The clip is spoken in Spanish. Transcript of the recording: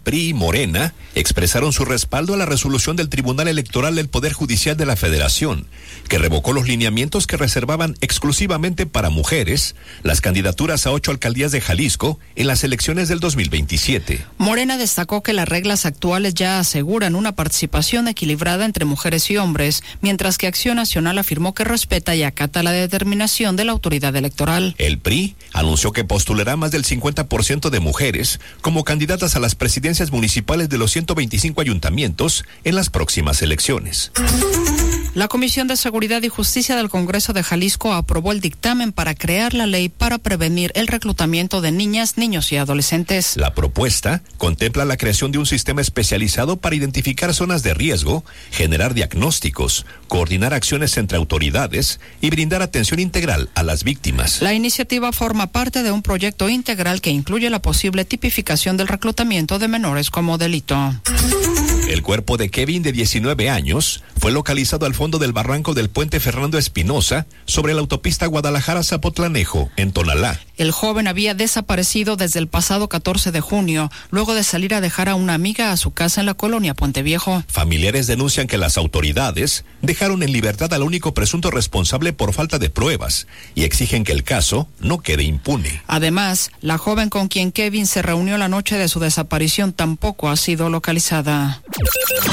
PRI y Morena expresaron su respaldo a la resolución del Tribunal Electoral del Poder Judicial de la Federación, que revocó los lineamientos que reservaban exclusivamente para mujeres las candidaturas a 8 alcaldías de Jalisco en las elecciones del 2027. Morena destacó que las reglas actuales ya aseguran una participación equilibrada entre mujeres y hombres, mientras que Acción Nacional afirmó que respeta y acata la determinación de la autoridad electoral. El PRI anunció que postulará más del 50% de mujeres como candidatas a las presidencias municipales de los 125 ayuntamientos en las próximas elecciones. La Comisión de Seguridad y Justicia del Congreso de Jalisco aprobó el dictamen para crear la ley para prevenir el reclutamiento de niñas, niños y adolescentes. La propuesta contempla la creación de un sistema especializado para identificar zonas de riesgo, generar diagnósticos, coordinar acciones entre autoridades y brindar atención integral a las víctimas. La iniciativa forma parte de un proyecto integral que incluye la posible tipificación del reclutamiento de menores como delito. El cuerpo de Kevin, de 19 años, fue localizado al fondo del barranco del puente Fernando Espinosa sobre la autopista Guadalajara-Zapotlanejo, en Tonalá. El joven había desaparecido desde el pasado 14 de junio, luego de salir a dejar a una amiga a su casa en la colonia Puente Viejo. Familiares denuncian que las autoridades dejaron en libertad al único presunto responsable por falta de pruebas y exigen que el caso no quede impune. Además, la joven con quien Kevin se reunió la noche de su desaparición tampoco ha sido localizada.